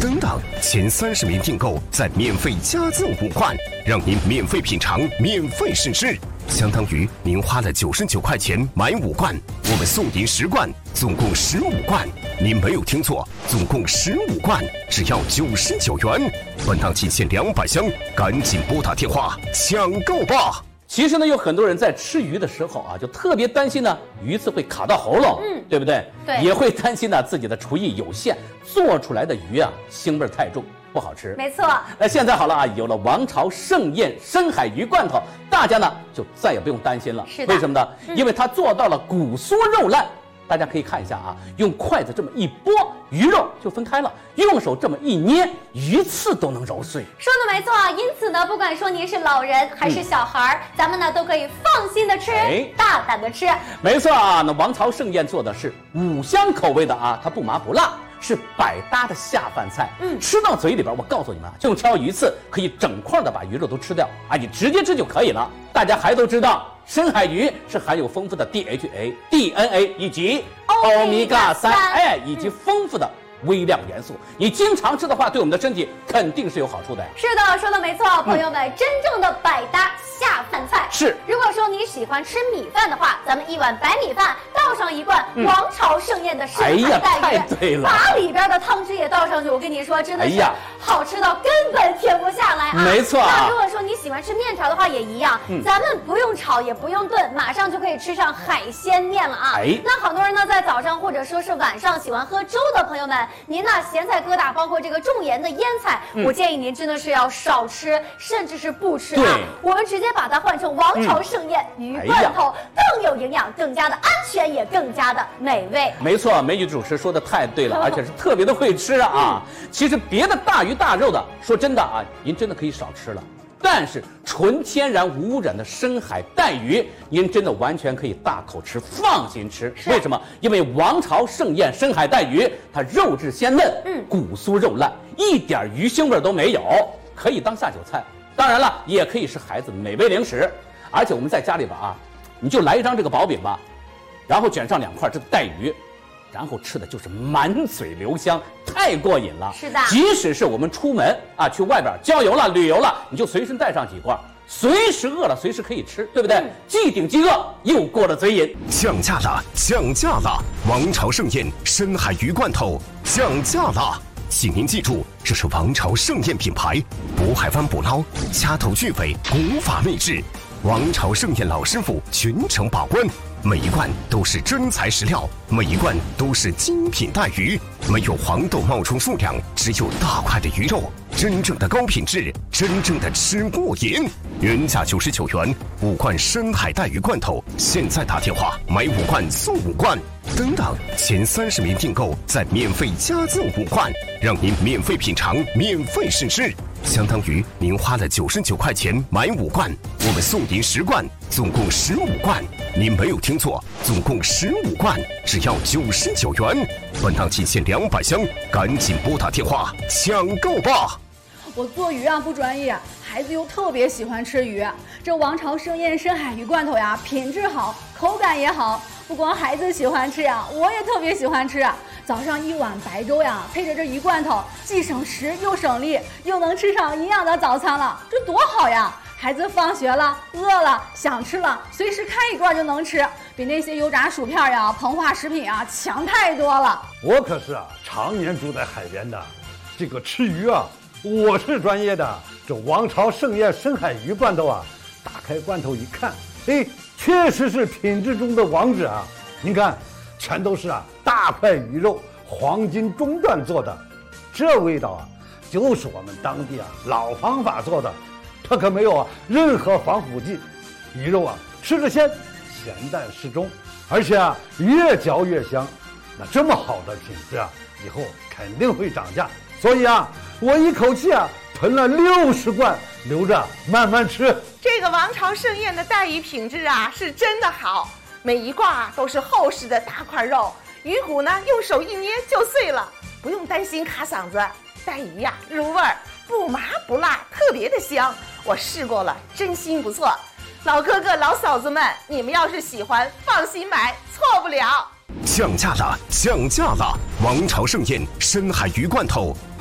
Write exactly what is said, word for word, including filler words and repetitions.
登档前三十名订购再免费加赠五罐，让您免费品尝，免费试吃。相当于您花了九十九块钱买五罐，我们送您十罐，总共十五罐。您没有听错，总共十五罐，只要九十九元。本档仅限两百箱，赶紧拨打电话抢购吧！ 其实呢，有很多人在吃鱼的时候啊，就特别担心呢，鱼刺会卡到喉咙，嗯，对不对？ 对， 也会担心呢自己的厨艺有限，做出来的鱼啊腥味太重，不好吃。 没错。 那现在好了啊，有了王朝盛宴深海鱼罐头，大家呢就再也不用担心了。 是的。 为什么呢？ 嗯、 因为它做到了骨酥肉烂。大家可以看一下啊，用筷子这么一拨，鱼肉就分开了；用手这么一捏，鱼刺都能揉碎。 说的没错，因此呢，不管说您是老人还是小孩、嗯、咱们呢都可以放心的吃，哎、大胆的吃。 没错啊，那王朝盛宴做的是五香口味的啊，它不麻不辣，是百搭的下饭菜。嗯，吃到嘴里边，我告诉你们啊，就用挑鱼刺可以整块的把鱼肉都吃掉啊，你直接吃就可以了。大家还都知道。深海鱼是含有丰富的 D H A、D N A 以及欧米伽三，哎，以及丰富的微量元素。你经常吃的话，对我们的身体肯定是有好处的。 是的，说的没错，朋友们，嗯、真正的百搭下饭菜是。 如果说你喜欢吃米饭的话，咱们一碗白米饭倒上一罐王朝盛宴的深海带鱼， 嗯、哎呀，太对了， 把里边的汤汁也倒上去。我跟你说，真的是好吃到根本停不下来啊！ 没错、啊。 那如果说你喜欢吃面条的话，也一样，嗯、咱们不用炒也不用炖，马上就可以吃上海鲜面了啊！哎，那很多人呢，在早上或者说是晚上喜欢喝粥的朋友们，您呢咸菜疙瘩，包括这个重盐的腌菜，嗯、我建议您真的是要少吃，甚至是不吃啊！我们直接把它换成王朝盛宴、嗯、鱼罐头，哎、更有营养，更加的安全，也更加的美味。 没错，美女主持说的太对了，而且是特别的会吃啊！嗯、其实别的大鱼大肉的，说真的啊，您真的可以少吃了。但是纯天然无污染的深海带鱼，您真的完全可以大口吃，放心吃。为什么？因为王朝盛宴深海带鱼，它肉质鲜嫩，嗯，骨酥肉烂，一点鱼腥味都没有，可以当下酒菜。当然了，也可以是孩子美味零食。而且我们在家里边啊，你就来一张这个薄饼吧，然后卷上两块这个带鱼。然后吃的就是满嘴留香，太过瘾了。 是的， 即使是我们出门啊，去外边郊游了、旅游了，你就随身带上几罐，随时饿了随时可以吃，对不对？嗯、既顶饥饿，又过了嘴瘾。 降价了，降价了！王朝盛宴深海鱼罐头降价了，请您记住，这是王朝盛宴品牌，渤海湾捕捞，掐头去尾，古法秘制。王朝盛宴老师傅全程把关。每一罐都是真材实料，每一罐都是精品带鱼，没有黄豆冒充数量，只有大块的鱼肉，真正的高品质，真正的吃过瘾。原价九十九元，五罐深海带鱼罐头，现在打电话买五罐送五罐，登档前三十名订购再免费加赠五罐，让您免费品尝，免费试吃。相当于您花了九十九块钱买五罐，我们送您十罐，总共十五罐。您没有听错，总共十五罐，只要九十九元。本档仅限两百箱，赶紧拨打电话抢购吧！ 我做鱼啊不专业，孩子又特别喜欢吃鱼。这王朝盛宴深海鱼罐头呀，品质好，口感也好。不光孩子喜欢吃呀，我也特别喜欢吃。早上一碗白粥呀，配着这鱼罐头，既省时又省力，又能吃上营养的早餐了，这多好呀！孩子放学了，饿了，想吃了，随时开一罐就能吃，比那些油炸薯片呀、膨化食品啊强太多了。 我可是啊，常年住在海边的，这个吃鱼啊，我是专业的。这王朝盛宴深海鱼罐头啊，打开罐头一看，哎，确实是品质中的王者啊！您看，全都是啊大块鱼肉，黄金中段做的，这味道啊，就是我们当地啊老方法做的。它可没有啊任何防腐剂，鱼肉啊吃着鲜，咸淡适中，而且啊越嚼越香。那这么好的品质啊，以后肯定会涨价。所以啊，我一口气啊囤了六十罐，留着慢慢吃。 这个王朝盛宴的带鱼品质啊是真的好，每一罐啊都是厚实的大块肉，鱼骨呢用手一捏就碎了，不用担心卡嗓子。带鱼呀、啊、入味儿，不麻不辣，特别的香。我试过了，真心不错。老哥哥老嫂子们，你们要是喜欢，放心买，错不了。 降价了，降价了！王朝盛宴深海鱼罐头